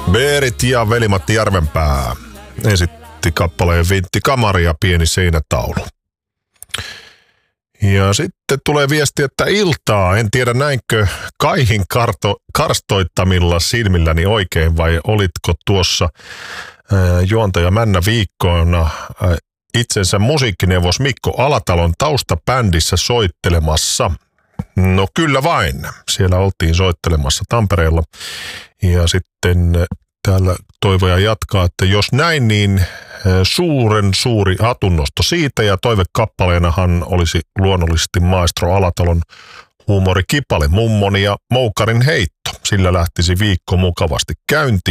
Berit ja Veli-Matti Järvenpää esitti kappaleen Vintti Kamari ja pieni seinätaulu. Ja sitten tulee viesti, että iltaa, en tiedä näinkö Kaihin karstoittamilla silmilläni oikein vai olitko tuossa juontaja Männä viikkoina itsensä musiikkineuvos Mikko Alatalon taustabändissä soittelemassa. No kyllä vain, siellä oltiin soittelemassa Tampereella ja sitten täällä toivoja jatkaa, että jos näin, niin suuri hatunnosto siitä ja toivekappaleenahan olisi luonnollisesti maestro Alatalon huumorikipale Mummoni ja Moukarin heitto. Sillä lähtisi viikko mukavasti käyntiin.